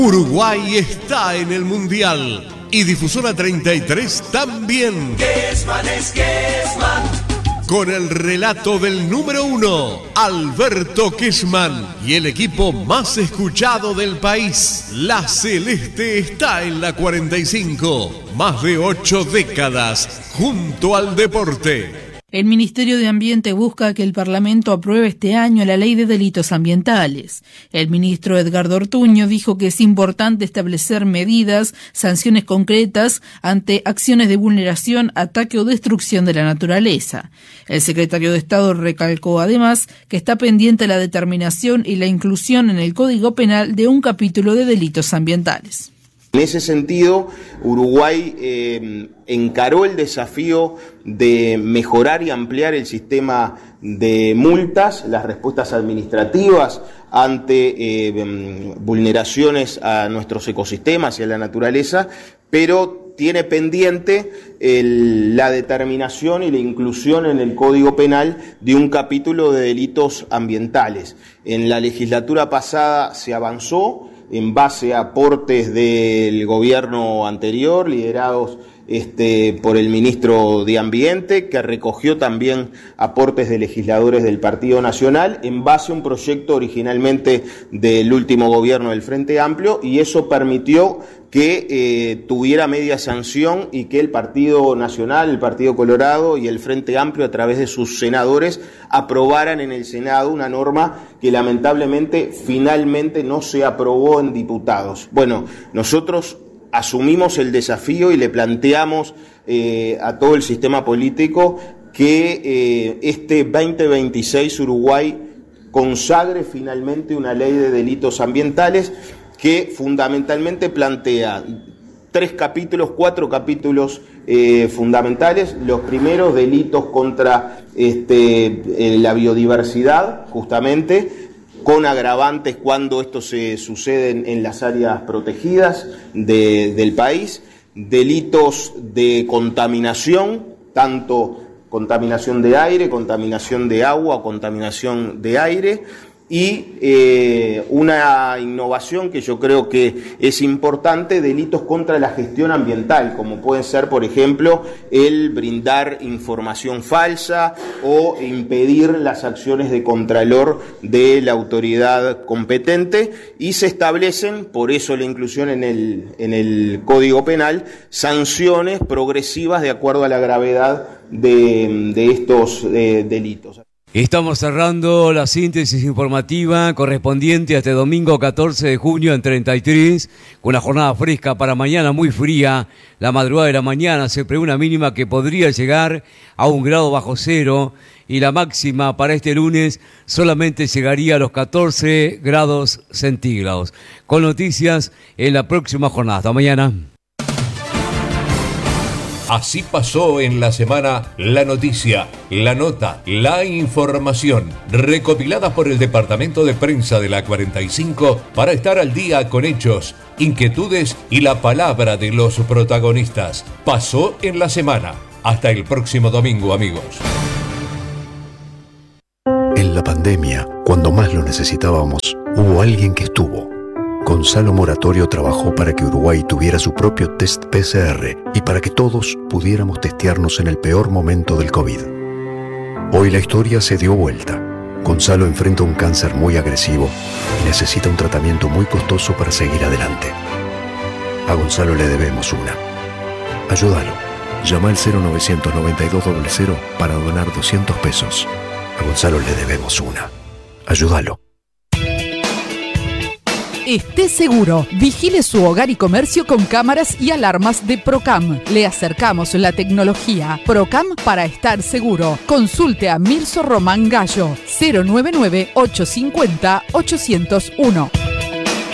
Uruguay está en el Mundial y Difusora 33 también. Kessman es Kessman. Con el relato del número 1, Alberto Kessman, y el equipo más escuchado del país. La Celeste está en la 45. Más de 8 décadas junto al deporte. El Ministerio de Ambiente busca que el Parlamento apruebe este año la Ley de Delitos Ambientales. El ministro Edgardo Ortuño dijo que es importante establecer medidas, sanciones concretas ante acciones de vulneración, ataque o destrucción de la naturaleza. El secretario de Estado recalcó además que está pendiente la determinación y la inclusión en el Código Penal de un capítulo de delitos ambientales. En ese sentido, Uruguay encaró el desafío de mejorar y ampliar el sistema de multas, las respuestas administrativas ante vulneraciones a nuestros ecosistemas y a la naturaleza, pero tiene pendiente la determinación y la inclusión en el Código Penal de un capítulo de delitos ambientales. En la legislatura pasada se avanzó en base a aportes del gobierno anterior, liderados por el ministro de Ambiente, que recogió también aportes de legisladores del Partido Nacional, en base a un proyecto originalmente del último gobierno del Frente Amplio, y eso permitió que tuviera media sanción y que el Partido Nacional, el Partido Colorado y el Frente Amplio, a través de sus senadores, aprobaran en el Senado una norma que lamentablemente finalmente no se aprobó en diputados. Bueno, nosotros asumimos el desafío y le planteamos a todo el sistema político que este 2026 Uruguay consagre finalmente una ley de delitos ambientales que fundamentalmente plantea 4 capítulos fundamentales. Los primeros, delitos contra la biodiversidad, justamente, con agravantes cuando esto se sucede en las áreas protegidas del país, delitos de contaminación, tanto contaminación de aire, contaminación de agua, contaminación de aire, y una innovación que yo creo que es importante, delitos contra la gestión ambiental, como pueden ser, por ejemplo, el brindar información falsa o impedir las acciones de contralor de la autoridad competente, y se establecen, por eso la inclusión en el Código Penal, sanciones progresivas de acuerdo a la gravedad de estos delitos. Estamos cerrando la síntesis informativa correspondiente a este domingo 14 de junio en 33, con una jornada fresca para mañana, muy fría. La madrugada de la mañana se prevé una mínima que podría llegar a 1 grado bajo cero, y la máxima para este lunes solamente llegaría a los 14 grados centígrados. Con noticias en la próxima jornada. Hasta mañana. Así pasó en la semana la noticia, la nota, la información, recopiladas por el Departamento de Prensa de la 45 para estar al día con hechos, inquietudes y la palabra de los protagonistas. Pasó en la semana. Hasta el próximo domingo, amigos. En la pandemia, cuando más lo necesitábamos, hubo alguien que estuvo. Gonzalo Moratorio trabajó para que Uruguay tuviera su propio test PCR y para que todos pudiéramos testearnos en el peor momento del COVID. Hoy la historia se dio vuelta. Gonzalo enfrenta un cáncer muy agresivo y necesita un tratamiento muy costoso para seguir adelante. A Gonzalo le debemos una. Ayúdalo. Llama al 0900-9200 para donar 200 pesos. A Gonzalo le debemos una. Ayúdalo. Esté seguro. Vigile su hogar y comercio con cámaras y alarmas de Procam. Le acercamos la tecnología. Procam para estar seguro. Consulte a Milso Román Gallo. 099-850-801.